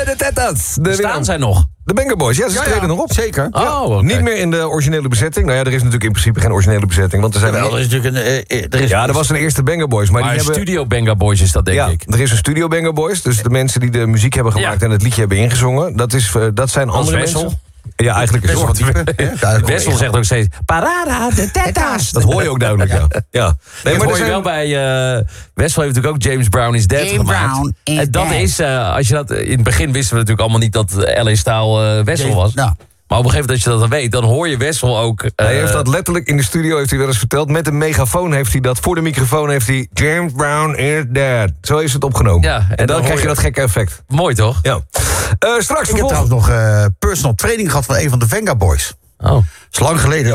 de Tetas. Staan zij nog? De Benga Boys, ja, ze treden nog op. Zeker. Oh, okay. Niet meer in de originele bezetting. Nou ja, er is natuurlijk in principe geen originele bezetting. Want er zijn Wel, er is natuurlijk er was een eerste Benga Boys. Maar die hebben... Studio Benga Boys is dat, denk ik. Er is een Studio Benga Boys. Dus de mensen die de muziek hebben gemaakt en het liedje hebben ingezongen. Dat zijn andere mensen. Ja, eigenlijk is het Wessel zegt ook steeds... Parada, de Tetas. Dat hoor je ook duidelijk, ja. Nee, maar hoor je wel bij... Wessel heeft natuurlijk ook James Brown is Dead gemaakt. En dat is, als je dat... In het begin wisten we natuurlijk allemaal niet dat L.A. Style Wessel was. Nou. Maar op een gegeven moment dat je dat dan weet, dan hoor je Wessel ook... Hij heeft dat letterlijk in de studio, heeft hij wel eens verteld. Met een megafoon heeft hij dat. Voor de microfoon heeft hij... James Brown is dead. Zo is het opgenomen. Ja, en dan krijg je dat gekke effect. Mooi, toch? Ja. Straks Ik heb trouwens nog personal training gehad van een van de Venga Boys. Oh. Dat is lang geleden.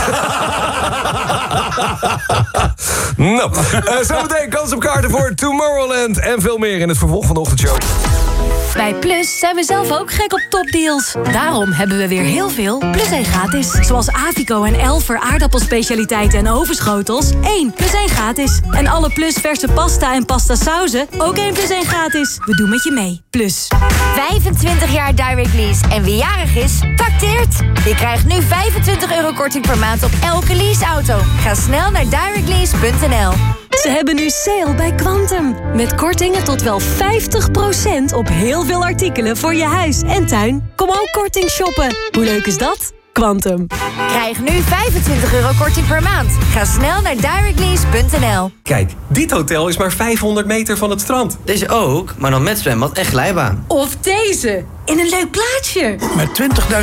Nou, zometeen kans op kaarten voor Tomorrowland. En veel meer in het vervolg van de ochtendshow. Bij Plus zijn we zelf ook gek op topdeals. Daarom hebben we weer heel veel Plus 1 gratis. Zoals Avico en Elfer aardappelspecialiteiten en overschotels. 1 plus 1 gratis. En alle Plus verse pasta en pasta sauzen. Ook 1 plus 1 gratis. We doen met je mee. Plus. 25 jaar Direct Lease. En wie jarig is, tacteert. Je krijgt nu €25 korting per maand op elke leaseauto. Ga snel naar directlease.nl. Ze hebben nu sale bij Quantum. Met kortingen tot wel 50% op heel veel artikelen voor je huis en tuin. Kom ook korting shoppen. Hoe leuk is dat? Quantum. Krijg nu €25 korting per maand. Ga snel naar directlease.nl. Kijk, dit hotel is maar 500 meter van het strand. Deze ook, maar dan met zwembad en glijbaan. Of deze, in een leuk plaatsje. Met 20.000